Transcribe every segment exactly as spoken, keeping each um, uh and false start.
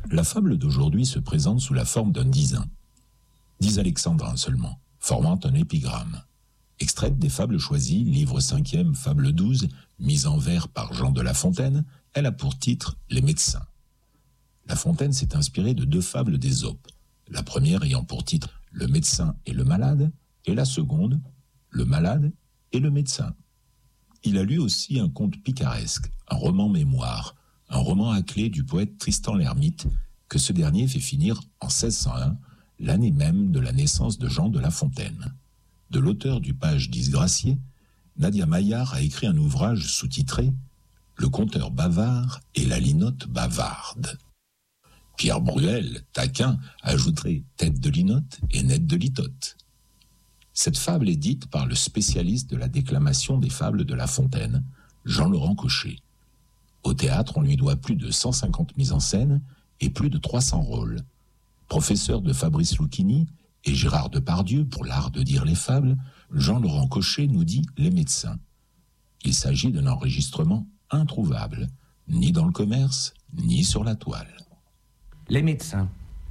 La fable d'aujourd'hui se présente sous la forme d'un dizain. Dix alexandrins seulement, formant un épigramme. Extraite des fables choisies, livre cinquième, fable douze, mise en vers par Jean de La Fontaine, elle a pour titre « Les médecins ». La Fontaine s'est inspirée de deux fables d'Ésope, la première ayant pour titre « Le médecin et le malade » et la seconde « Le malade et le médecin ». Il a lu aussi un conte picaresque, un roman mémoire, un roman à clé du poète Tristan l'Hermite, que ce dernier fait finir en seize cent un, l'année même de la naissance de Jean de La Fontaine. De l'auteur du Page disgracié, Nadia Maillard a écrit un ouvrage sous-titré « Le conteur bavard et la linotte bavarde ». Pierre Bruel, taquin, ajouterait « tête de linotte et nette de litote ». Cette fable est dite par le spécialiste de la déclamation des fables de La Fontaine, Jean-Laurent Cochet. Au théâtre, on lui doit plus de cent cinquante mises en scène et plus de trois cents rôles. Professeur de Fabrice Lucchini et Gérard Depardieu pour l'art de dire les fables, Jean-Laurent Cochet nous dit « Les médecins ». Il s'agit d'un enregistrement introuvable, ni dans le commerce, ni sur la toile. Les médecins.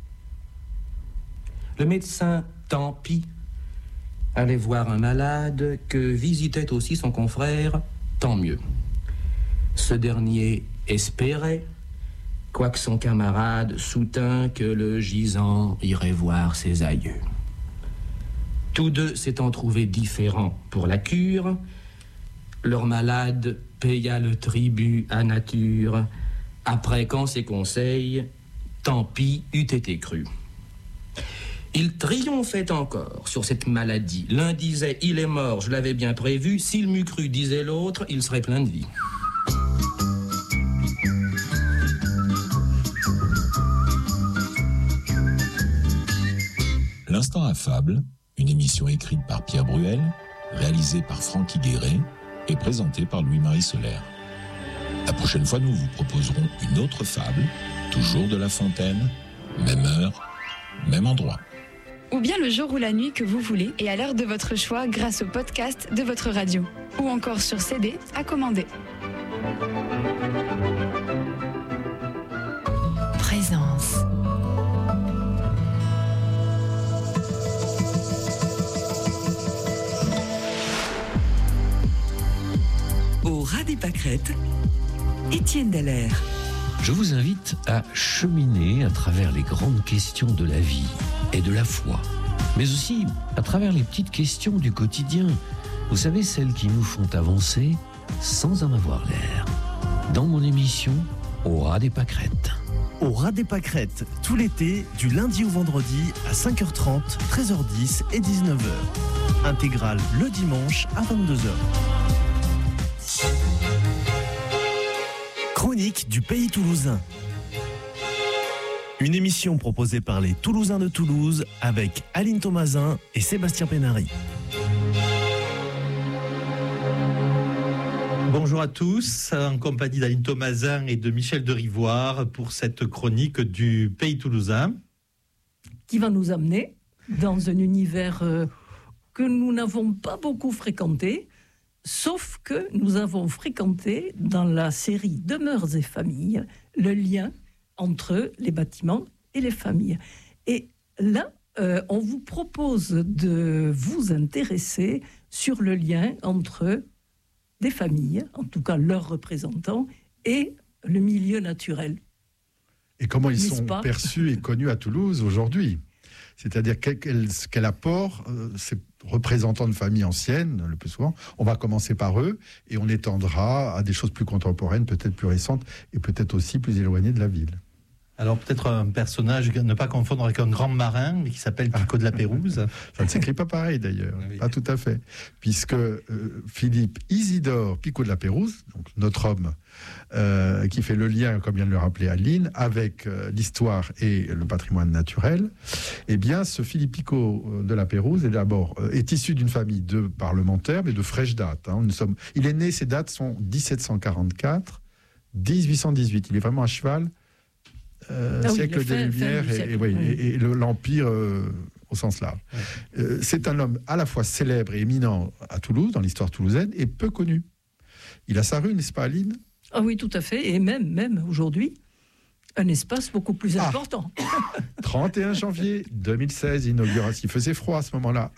Le médecin, tant pis, allait voir un malade que visitait aussi son confrère, tant mieux. Ce dernier espérait, quoique son camarade soutint que le gisant irait voir ses aïeux. Tous deux s'étant trouvés différents pour la cure, leur malade paya le tribut à nature, après qu'en ses conseils, tant pis eût été cru. Il triomphait encore sur cette maladie. L'un disait « il est mort, je l'avais bien prévu », s'il m'eût cru, disait l'autre, il serait plein de vie. L'Instant à fable, une émission écrite par Pierre Bruel, réalisée par Francky Guéret et présentée par Louis-Marie Solaire. La prochaine fois, nous vous proposerons une autre fable, toujours de La Fontaine, même heure, même endroit. Ou bien le jour ou la nuit que vous voulez et à l'heure de votre choix grâce au podcast de votre radio. Ou encore sur C D à commander. Présence. Au ras des pâquerettes, Étienne Dallaire. Je vous invite à cheminer à travers les grandes questions de la vie et de la foi, mais aussi à travers les petites questions du quotidien. Vous savez, celles qui nous font avancer sans en avoir l'air. Dans mon émission, Au ras des pâquerettes. Au ras des pâquerettes, tout l'été, du lundi au vendredi à cinq heures trente, treize heures dix et dix-neuf heures. Intégrale le dimanche à vingt-deux heures. Chronique du Pays Toulousain. Une émission proposée par les Toulousains de Toulouse avec Aline Thomasin et Sébastien Pénary. Bonjour à tous, en compagnie d'Aline Thomasin et de Michel de Rivoire pour cette chronique du Pays Toulousain. Qui va nous amener dans un univers euh, que nous n'avons pas beaucoup fréquenté, sauf que nous avons fréquenté dans la série Demeures et familles le lien entre les bâtiments et les familles. Et là, euh, on vous propose de vous intéresser sur le lien entre des familles, en tout cas leurs représentants, et le milieu naturel. Et comment ils N'est-ce sont pas perçus et connus à Toulouse aujourd'hui. C'est-à-dire quel, quel, quel apport euh, ces représentants de familles anciennes, le plus souvent, on va commencer par eux et on étendra à des choses plus contemporaines, peut-être plus récentes et peut-être aussi plus éloignées de la ville. Alors peut-être un personnage, ne pas confondre avec un grand marin, mais qui s'appelle Pico de la Pérouse. Ça ne s'écrit pas pareil d'ailleurs, oui. Pas tout à fait. Puisque euh, Philippe Isidore Pico de la Pérouse, donc notre homme, euh, qui fait le lien, comme vient de le rappeler Aline, avec euh, l'histoire et le patrimoine naturel, eh bien ce Philippe Pico de la Pérouse est d'abord euh, est issu d'une famille de parlementaires, mais de fraîche date. Hein. Nous sommes, il est né, ses dates sont dix-sept cent quarante-quatre, dix-huit cent dix-huit. Il est vraiment à cheval. Euh, ah oui, siècle des Lumières et, et, oui, oui. et, et le, l'Empire euh, au sens large. Oui. Euh, c'est un homme à la fois célèbre et éminent à Toulouse, dans l'histoire toulousaine, et peu connu. Il a sa rue, n'est-ce pas, Aline ? Ah oui, tout à fait. Et même, même aujourd'hui, un espace beaucoup plus Ah. important. trente et un janvier deux mille seize, inauguration. Il faisait froid à ce moment-là.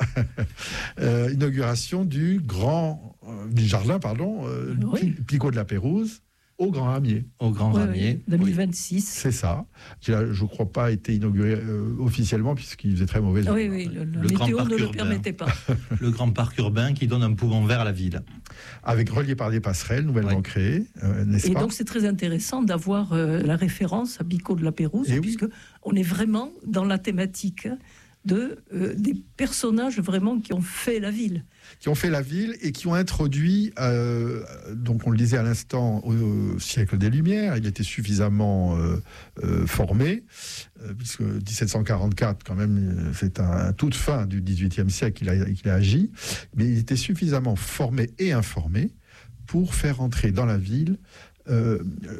Euh, inauguration du grand, euh, du jardin, pardon, euh, Oui. Picot de la Pérouse, au Grand Ramier. Au Grand Ouais, Ramier. ouais, deux mille vingt-six. C'est ça. Qui a, je ne crois pas, été inauguré euh, officiellement puisqu'il faisait très mauvais. Oui, oui, le, le Le grand météo parc ne le urbain. permettait pas. Le grand parc urbain qui donne un poumon vert à la ville. Avec relié par des passerelles nouvellement Ouais. créées, euh, n'est-ce Et pas? donc c'est très intéressant d'avoir euh, la référence à Picot de la Pérouse, Eh oui. puisque on est vraiment dans la thématique de euh, des personnages vraiment qui ont fait la ville. Qui ont fait la ville et qui ont introduit, euh, donc on le disait à l'instant, au, au siècle des Lumières, il était suffisamment euh, euh, formé, euh, puisque dix-sept cent quarante-quatre, quand même, euh, c'est un, un toute fin du dix-huitième siècle qu'il a, qu'il a agi, mais il était suffisamment formé et informé pour faire entrer dans la ville euh,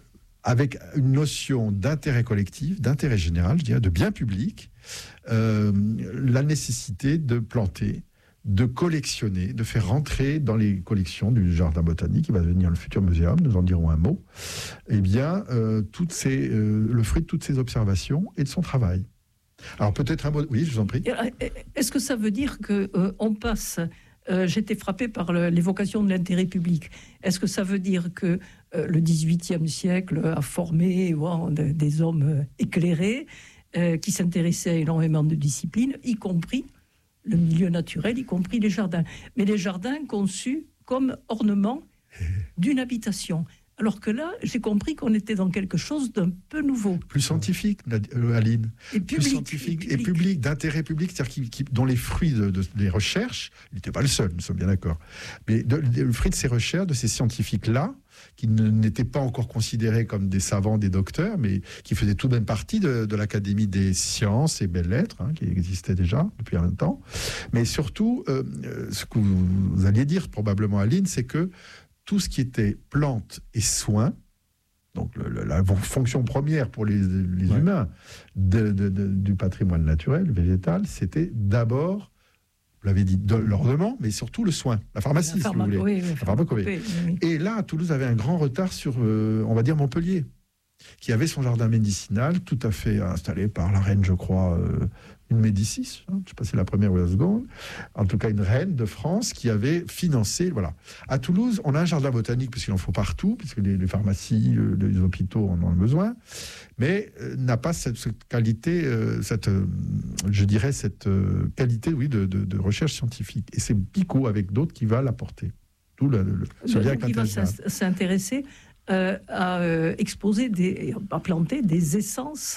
avec une notion d'intérêt collectif, d'intérêt général, je dirais, de bien public, euh, la nécessité de planter, de collectionner, de faire rentrer dans les collections du jardin botanique, qui va devenir le futur muséum, nous en dirons un mot, eh bien, euh, toutes ces, euh, le fruit de toutes ces observations et de son travail. Alors peut-être un mot... Oui, je vous en prie. Est-ce que ça veut dire qu'on euh, passe... Euh, J'étais frappé par le, l'évocation de l'intérêt public. Est-ce que ça veut dire que euh, le dix-huitième siècle a formé wow, de, des hommes euh, éclairés euh, qui s'intéressaient à énormément de disciplines, y compris le milieu naturel, y compris les jardins. Mais les jardins conçus comme ornement d'une habitation. Alors que là, j'ai compris qu'on était dans quelque chose d'un peu nouveau. Plus scientifique, euh, Aline. Et Plus public, scientifique et et public. public, d'intérêt public, c'est-à-dire qui, qui- dont les fruits de, de- des recherches, il n'était pas le seul, nous sommes bien d'accord, mais de- de- le fruit de ces recherches, de ces scientifiques-là, qui ne- n'étaient pas encore considérés comme des savants, des docteurs, mais qui faisaient tout de même partie de, de l'Académie des sciences et belles-lettres, hein, qui existait déjà depuis un temps. Mais surtout, euh, euh, ce que vous, vous alliez dire probablement, Aline, c'est que tout ce qui était plantes et soins, donc le- le- la fonction première pour les, les Ouais. humains de- de- de- du patrimoine naturel, végétal, c'était d'abord, vous l'avez dit, de l'ornement, mais surtout le soin, la pharmacie, La si vous pharma- voulez. oui, oui, La pharmacopée. oui, oui. Et là, Toulouse avait un grand retard sur, euh, on va dire, Montpellier, qui avait son jardin médicinal tout à fait installé par la reine, je crois, euh, une Médicis, hein, je ne sais pas si c'est la première ou la seconde, en tout cas une reine de France qui avait financé, voilà. À Toulouse, on a un jardin botanique, puisqu'il en faut partout, puisque les, les pharmacies, euh, les hôpitaux en ont besoin, mais euh, n'a pas cette, cette qualité, euh, cette, euh, je dirais, cette euh, qualité, oui, de, de- de recherche scientifique. Et c'est Picot, avec d'autres, qui va l'apporter. Tout le, le- ce lien avec Donc, il va l'intelligence. s'in- s'intéresser euh, à euh, exposer, des, à planter des essences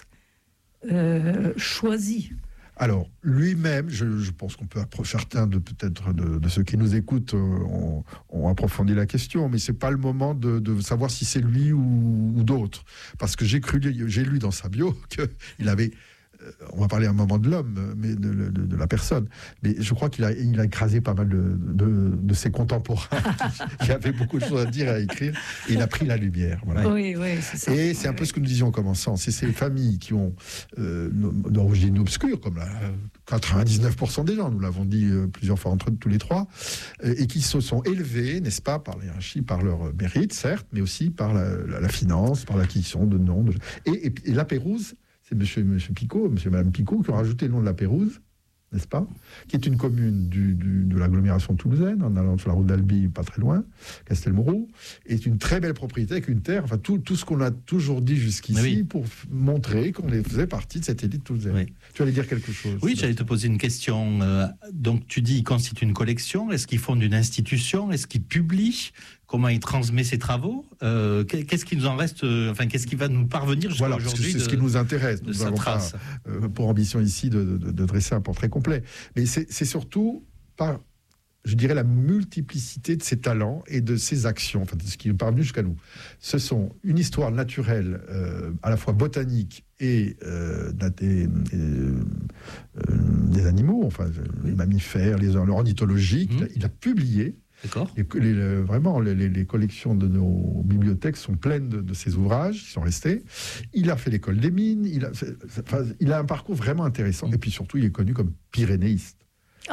euh, choisies. Alors, lui-même, je, je pense qu'on peut appro- certains de peut-être de, de ceux qui nous écoutent euh, ont, ont approfondi la question, mais c'est pas le moment de, de savoir si c'est lui ou, ou d'autres, parce que j'ai cru, j'ai lu dans sa bio qu'il avait, euh, on va parler un moment de l'homme, mais de, de- de la personne, mais je crois qu'il a, il a écrasé pas mal de, de- de ses contemporains qui avaient beaucoup de choses à dire et à écrire, et il a pris la lumière. Voilà. Oui, oui, c'est ça. Et c'est un peu ce que nous disions en commençant. C'est ces familles qui ont euh, d'origine obscure, comme la quatre-vingt-dix-neuf pour cent des gens, nous l'avons dit euh, plusieurs fois entre tous les trois, euh, et qui se sont élevés, n'est-ce pas, par la hiérarchie, par leur mérite, certes, mais aussi par la, la- la finance, par l'acquisition de noms. De... Et, et, et la Pérouse, c'est monsieur, monsieur Picot, monsieur et madame Picot qui ont rajouté le nom de la Pérouse, n'est-ce pas, qui est une commune du, du- de l'agglomération toulousaine, en allant sur la route d'Albi, pas très loin, Castelmourou, est une très belle propriété avec une terre, enfin tout, tout ce qu'on a toujours dit jusqu'ici, Oui. pour f- montrer qu'on est- faisait partie de cette élite toulousaine. Oui. Tu allais dire quelque chose? Oui, j'allais te poser une question. Euh, donc, tu dis, il constitue une collection. Est-ce qu'il fonde une institution? Est-ce qu'il publie? Comment il transmet ses travaux? euh, qu'est- Qu'est-ce qui nous en reste? euh, Enfin, qu'est-ce qui va nous parvenir jusqu'à Voilà, parce que aujourd'hui c'est ce de- qui nous intéresse. de Nous sa n'avons pas trace? euh, pour ambition ici de, de- de dresser un portrait complet. Mais c'est c'est surtout par, je dirais, la multiplicité de ses talents et de ses actions, enfin, de ce qui est parvenu jusqu'à nous. Ce sont une histoire naturelle, euh, à la fois botanique et euh, d'un- des, euh, euh, des animaux, enfin, les mammifères, les ornithologiques. Mmh. Il a publié. D'accord. Les, les- les- vraiment, les, les- les collections de nos bibliothèques sont pleines de, de ces ouvrages qui sont restés. Il a fait l'école des mines. Il a, fait- enfin, il a un parcours vraiment intéressant. Et puis surtout, il est connu comme pyrénéiste. Ah oui.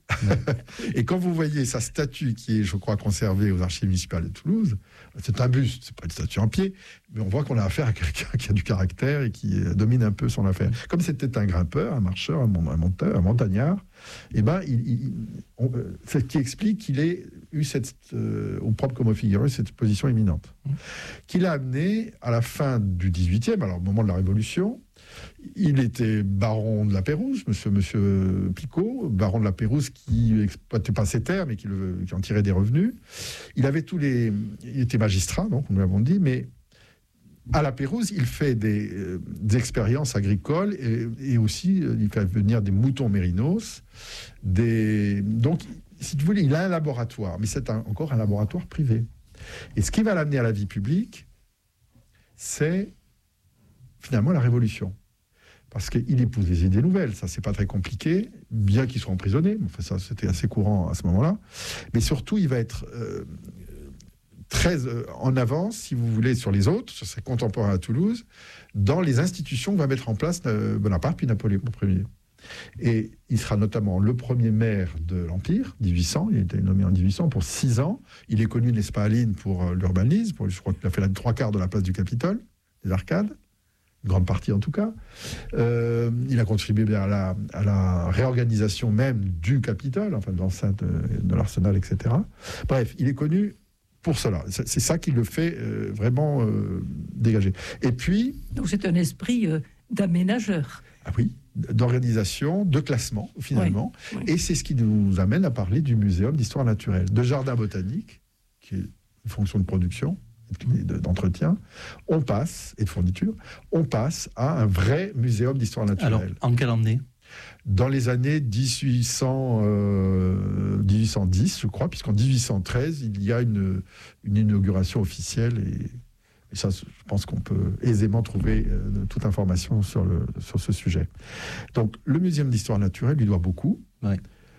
Et quand vous voyez sa statue qui est, je crois, conservée aux archives municipales de Toulouse, c'est un buste, c'est pas une statue en pied, mais on voit qu'on a affaire à quelqu'un qui a du caractère et qui domine un peu son affaire. Comme c'était un grimpeur, un marcheur, un monteur, un montagnard, et ben, il, il, on, c'est ce qui explique qu'il ait eu cette, euh, au propre comme au figuré, cette position éminente, mmh. qu'il a amené à la fin du dix-huitième, alors au moment de la Révolution. Il était baron de la Pérouse, monsieur, monsieur Picot, baron de la Pérouse qui n'exploitait pas ses terres, mais qui, le, qui en tirait des revenus. Il avait tous les, il était magistrat, donc nous l'avons dit, mais à la Pérouse, il fait des, euh, des expériences agricoles et, et aussi euh, il fait venir des moutons mérinos. Des, donc, si tu voulez, il a un laboratoire, mais c'est un, encore un laboratoire privé. Et ce qui va l'amener à la vie publique, c'est finalement la Révolution. Parce qu'il épouse des idées nouvelles, ça c'est pas très compliqué, bien qu'il soit emprisonné, enfin ça c'était assez courant à ce moment-là, mais surtout il va être euh, très euh, en avance, si vous voulez, sur les autres, sur ses contemporains à Toulouse, dans les institutions que va mettre en place euh, Bonaparte puis Napoléon Ier. Et il sera notamment le premier maire de l'Empire, dix-huit cents, il a été nommé en dix-huit cents pour six ans, il est connu, n'est-ce pas, Aline, pour euh, l'urbanisme, pour, je crois qu'il a fait la trois quarts de la place du Capitole, des arcades, une grande partie en tout cas. Euh, il a contribué à la, à la réorganisation même du Capitole, enfin de l'enceinte de, de l'Arsenal, et cetera. Bref, il est connu pour cela. C'est, c'est ça qui le fait euh, vraiment euh, dégager. Et puis... Donc c'est un esprit euh, d'aménageur. Ah oui, d'organisation, de classement, finalement. Oui, oui. Et c'est ce qui nous amène à parler du Muséum d'histoire naturelle, de jardin botanique, qui est une fonction de production, d'entretien, on passe, et de fourniture, on passe à un vrai muséum d'histoire naturelle. Alors, en quelle année ? Dans les années dix-huit cents, euh, dix-huit cent dix, je crois, puisqu'en dix-huit cent treize, il y a une, une inauguration officielle, et, et ça, je pense qu'on peut aisément trouver euh, toute information sur, le, sur ce sujet. Donc, le muséum d'histoire naturelle lui doit beaucoup. Ouais.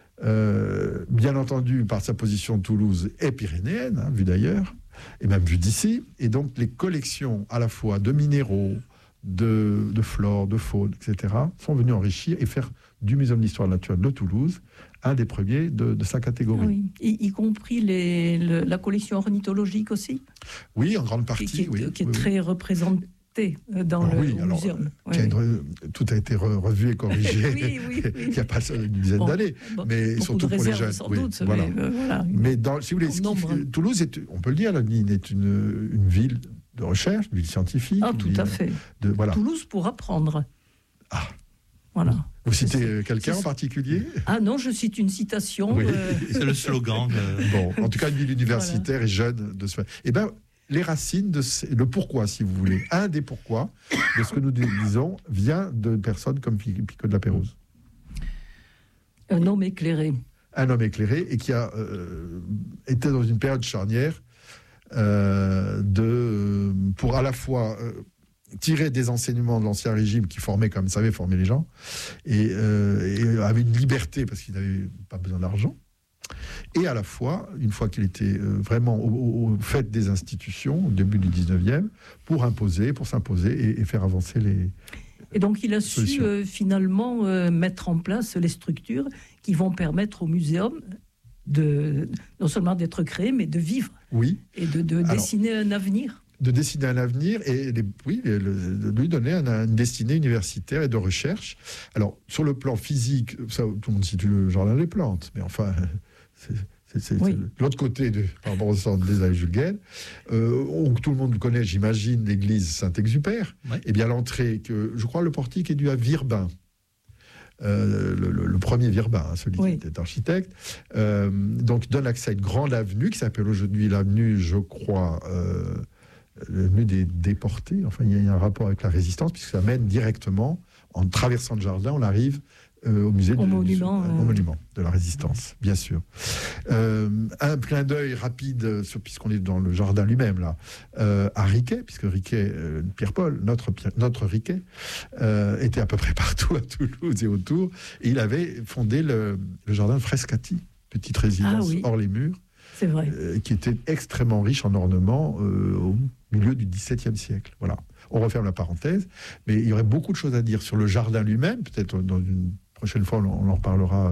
Euh, bien entendu, par sa position de Toulouse et pyrénéenne, hein, vue d'ailleurs, et même vue d'ici, et donc les collections à la fois de minéraux, de, de flore, de faune, et cetera, sont venues enrichir et faire du Muséum d'histoire naturelle de Toulouse un des premiers de, de sa catégorie. Oui, y, y compris les, le, la collection ornithologique aussi. Oui, en grande partie. Qui, qui, oui, qui est oui, très oui. représentée dans alors, le oui, alors, muséum. Oui, a une, tout a été re, revu et corrigé oui, oui, oui. il n'y a pas une dizaine bon, d'années, bon, mais surtout pour les jeunes. Sans oui, doute, voilà. Mais, euh, voilà, mais dans, si vous voulez, ce qui, Toulouse, est, on peut le dire, est une, une ville de recherche, une ville scientifique. Ah, tout ville à fait. De, voilà. Toulouse pour apprendre. Ah. Voilà. Vous citez quelqu'un en particulier ? Ah non, je cite une citation. Oui. Euh... C'est le slogan. De... Bon, en tout cas, une ville universitaire voilà. et jeune de ce. Eh bien, les racines, de ce... le pourquoi, si vous voulez, un des pourquoi de ce que nous disons vient de personnes comme Picot de la Pérouse. Un homme éclairé. Un homme éclairé et qui a euh, été dans une période charnière euh, de, pour à la fois euh, tirer des enseignements de l'Ancien Régime qui formait comme il savait former les gens et, euh, et avait une liberté parce qu'il n'avait pas besoin d'argent. Et à la fois, une fois qu'il était vraiment au, au fait des institutions, au début du dix-neuvième, pour imposer, pour s'imposer et, et faire avancer les... Et donc il a su euh, finalement euh, mettre en place les structures qui vont permettre au muséum de, non seulement d'être créé, mais de vivre. Oui. Et de, de Alors, dessiner un avenir. De dessiner un avenir et les, oui, le, de lui donner un, une destinée universitaire et de recherche. Alors, sur le plan physique, ça, tout le monde situe le jardin des plantes, mais enfin... C'est, c'est, c'est, oui. c'est l'autre côté de, par rapport au centre des Halles Jules Guesde. Euh, on, tout le monde connaît, j'imagine, l'église Saint-Exupère. Oui. Et bien l'entrée, que, je crois le portique est dû à Virbin. Euh, le, le, le premier Virbin, hein, celui oui. qui était architecte. Euh, donc donne accès à une grande avenue qui s'appelle aujourd'hui l'avenue, je crois, euh, l'avenue des déportés. Enfin, il y a un rapport avec la résistance, puisque ça mène directement, en traversant le jardin, on arrive... Euh, au musée au, de, monument, du, euh... au monument de la Résistance, bien sûr. Euh, un clin d'œil rapide, sur, puisqu'on est dans le jardin lui-même, là, euh, à Riquet, puisque Riquet, euh, Pierre-Paul, notre, notre Riquet, euh, était à peu près partout à Toulouse et autour, et il avait fondé le, le jardin Frescati, petite résidence ah, oui. hors les murs, c'est vrai. Euh, qui était extrêmement riche en ornements euh, au milieu du dix-septième siècle. Voilà. On referme la parenthèse, mais il y aurait beaucoup de choses à dire sur le jardin lui-même, peut-être dans une prochaine fois, on en reparlera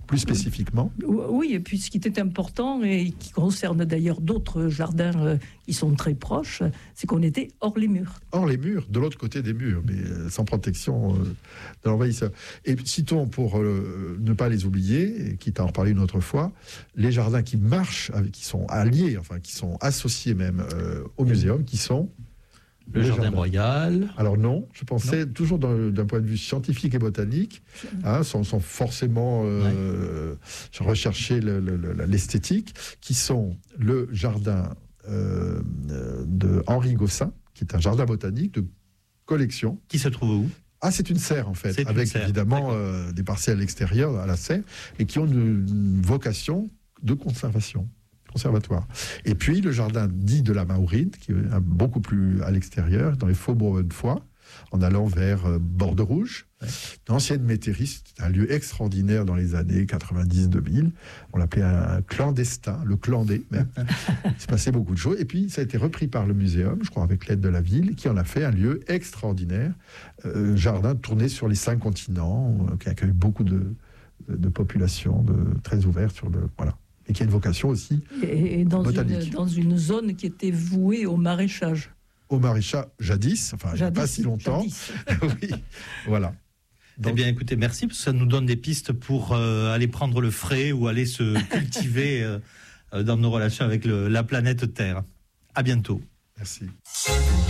plus spécifiquement. Oui, et puis ce qui était important, et qui concerne d'ailleurs d'autres jardins euh, qui sont très proches, c'est qu'on était hors les murs. Hors les murs, de l'autre côté des murs, mais euh, sans protection euh, de l'envahisseur. Et citons, pour euh, ne pas les oublier, et quitte à en reparler une autre fois, les jardins qui marchent, avec, qui sont alliés, enfin qui sont associés même euh, au muséum, qui sont... Le, le jardin, jardin royal. Alors non, je pensais non. toujours d'un, d'un point de vue scientifique et botanique, hein, sans, sans forcément euh, ouais. rechercher le, le, le, l'esthétique, qui sont le jardin euh, de Henri Gossin, qui est un jardin botanique de collection. Qui se trouve où ? Ah, c'est une serre en fait, c'est avec serre. évidemment euh, des parcelles extérieures à la serre, et qui ont une, une vocation de conservation. Conservatoire. Et puis le jardin dit de la Mahouride, qui est beaucoup plus à l'extérieur, dans les faubourgs de Foix, en allant vers euh, Borderouge. Ouais. L'ancienne métairie, c'était un lieu extraordinaire dans les années quatre-vingt-dix deux mille. On l'appelait un clandestin, le clandé même. Il se passait beaucoup de choses. Et puis ça a été repris par le muséum, je crois, avec l'aide de la ville, qui en a fait un lieu extraordinaire. Euh, jardin tourné sur les cinq continents, euh, qui accueille beaucoup de, de, de populations, de, très ouvert sur le... Voilà. Et qui a une vocation aussi et, et dans botanique. Une, dans une zone qui était vouée au maraîchage. Au maraîchage, jadis, enfin, jadis, il n'y a pas si longtemps. Oui, voilà. Donc, eh bien, écoutez, merci, parce que ça nous donne des pistes pour euh, aller prendre le frais ou aller se cultiver euh, dans nos relations avec le, la planète Terre. À bientôt. Merci.